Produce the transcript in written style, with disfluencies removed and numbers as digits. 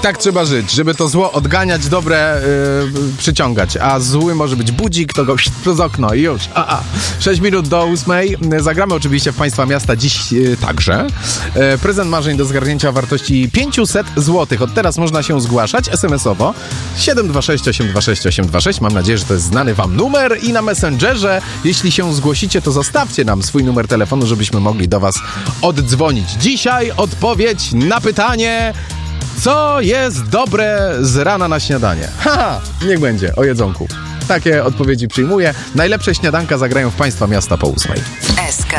tak trzeba żyć, żeby to zło odganiać, dobre przyciągać. A zły może być budzik, to go przez okno i już. 6 minut do 8. Zagramy oczywiście w Państwa Miasta dziś także. Prezent marzeń do zgarnięcia o wartości 500 zł. Od teraz można się zgłaszać SMS-owo 726 826 826. Mam nadzieję, że to jest znany Wam numer i na Messengerze, jeśli się zgłosicie, to zostawcie nam swój numer telefonu, żebyśmy mogli do Was oddzwonić. Dzisiaj odpowiedź na pytanie: co jest dobre z rana na śniadanie? Niech będzie, o jedzonku. Takie odpowiedzi przyjmuję. Najlepsze śniadanka zagrają w Państwa Miasta po 8. SK